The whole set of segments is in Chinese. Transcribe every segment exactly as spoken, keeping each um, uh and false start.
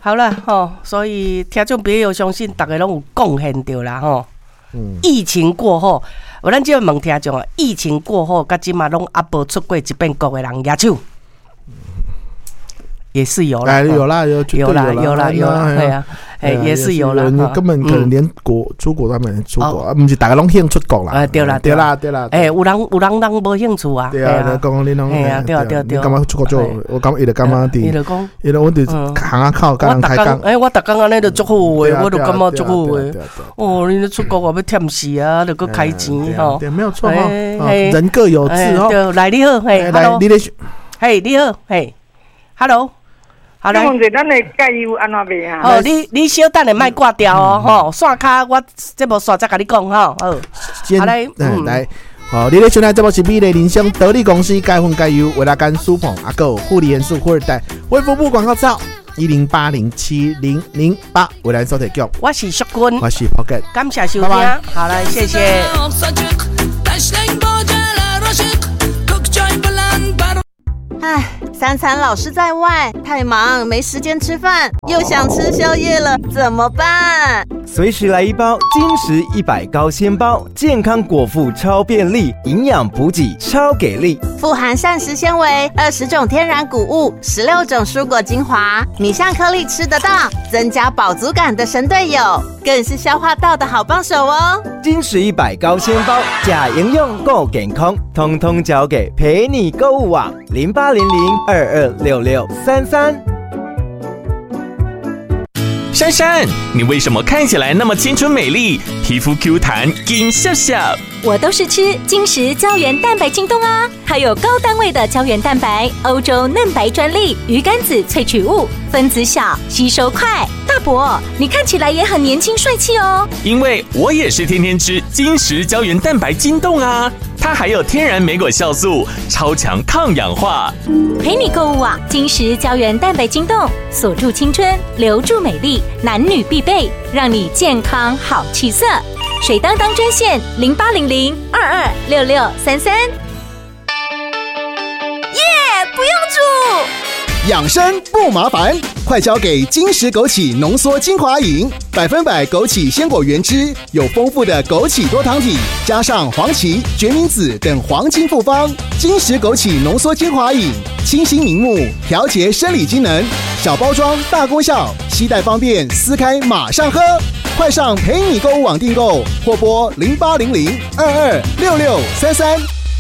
好了吼，所以听众朋友相信大家拢有贡献到啦吼。嗯，疫情过后，我咱就问听众啊，疫情过后，甲即嘛拢阿无出过一遍国的人，野手也是有啦， 有啦，有有啦，有啦，有啦，对啊，哎，也是有啦。 你根本可能连国出国都没出国，啊，不是大家拢兴出国啦。 啊，对啦， 对啦，对啦。 哎，有人有人人无兴趣啊。 对啊，讲讲你拢， 哎呀，对啊，对啊，对啊。 干嘛出国做？我感觉伊就感觉伫， 伊就讲， 伊就我伫行啊靠，甲人开讲。 哎，我逐工安尼就足好诶，我就感觉足好诶。哦，你咧出国我要忝死啊，就搁开钱吼。 对，没有错哈。人各有志哈。 对，来你好，嘿， 来你咧， 嘿，你好，嘿 ，Hello。好来， 问者咱的加油安怎卖啊？ 哦，你你小等下莫挂掉哦，吼，线卡我这无线再甲你讲吼，好，好来， 嗯，来，好，你咧收听这部是美丽人生得力公司加分加油为大干苏捧阿狗护理元素富二代微服务广告照一零八零七零零八为来收听局， 我是淑君， 我是 Pocket， 感谢收听，好来，谢谢。 唉，三餐老是在外，太忙没时间吃饭，又想吃宵夜了，怎么办？ 随时来一包金石一百高纤包，健康果腹超便利，营养补给超给力， 富含膳食纤维，二十种天然谷物，十六种蔬果精华，米香颗粒吃得到，增加饱足感的神队友，更是消化道的好帮手哦。 金石一百高纤包，假营养够健康，通通交给陪你购物网零八零零二二六六三三。 珊珊，你为什么看起来那么青春美丽，皮肤 Q 弹，紧笑笑？ 我都是吃金石胶原蛋白晶冻啊，还有高单位的胶原蛋白，欧洲嫩白专利，鱼肝子萃取物，分子小，吸收快。大伯，你看起来也很年轻帅气哦。 因为我也是天天吃金石胶原蛋白晶冻啊，它还有天然莓果酵素，超强抗氧化。 陪你购物网，金石胶原蛋白晶冻，锁住青春，留住美丽，男女必备，让你健康好气色。水当当专线零八零零二二六六三三。耶， 不用煮。 养生不麻烦，快交给金石枸杞浓缩精华饮，百分百枸杞鲜果原汁，有丰富的枸杞多糖体，加上黄芪、决明子等黄金复方。金石枸杞浓缩精华饮，清新明目，调节生理机能，小包装大功效，携带方便，撕开马上喝。快上陪你购物网订购，或拨零八零零二二六六三三。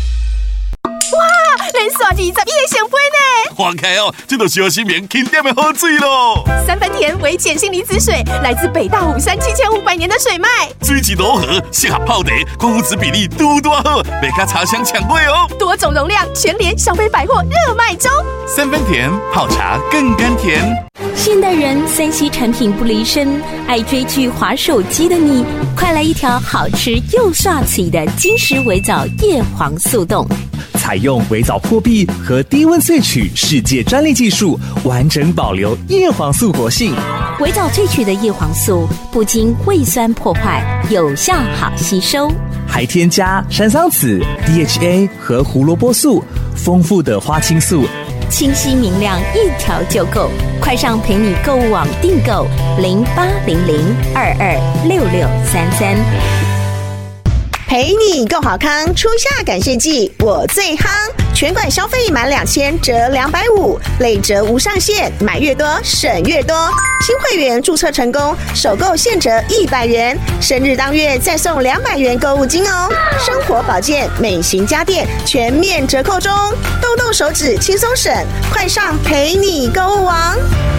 哇，连刷二十一个成杯呢！ 看起来哦，这就是小心棉轻点的好水咯。 三分甜微碱性离子水，来自北大武山七千五百年的水脉， 水质柔和，适合泡茶，矿物质比例嘟嘟好，袂甲茶香抢味哦。 多种容量，全联小北百货热卖中。 三分甜，泡茶更甘甜。 现代人三 C 产品不离身，爱追剧滑手机的你，快来一条好吃又刷嘴的金石微藻叶黄素冻。 采用微藻破壁和低温萃取世界专利技术，完整保留叶黄素活性。 微藻萃取的叶黄素不经胃酸破坏，有效好吸收， 还添加山桑子、D H A 和胡萝卜素，丰富的花青素， 清晰明亮，一条就够。快上陪你购物网订购零八零零二二六六三三。 陪你够好康，初夏感谢季我最夯，全馆消费满两千折两百五，累折无上限，买越多省越多。新会员注册成功，首购现折一百元，生日当月再送两百元购物金哦。生活保健、美型家电全面折扣中，动动手指轻松省，快上陪你购物网。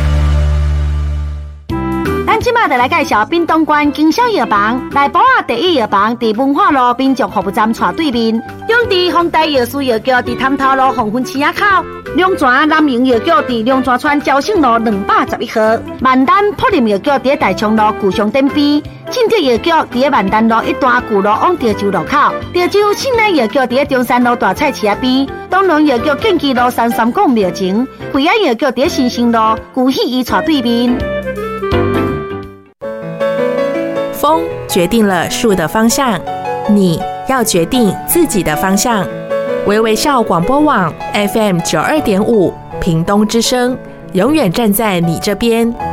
咱即马就来介绍滨东关经销药房，内埔啊第一药房伫文化路民族服务站斜对面，永治丰台药师药局伫潭头路黄昏市仔口，龙泉南营药局伫龙泉村交信路二百十一号，万丹普林药局伫大昌路旧商店边，庆德药局伫万丹路一段旧路往潮州路口，潮州信内药局伫中山路大菜市仔边，东龙药局建基路三三公庙前，惠安药局伫新兴路古喜医斜对面。 风决定了树的方向，你要决定自己的方向。微微笑广播网 F M 九二点五，屏东之声，永远站在你这边。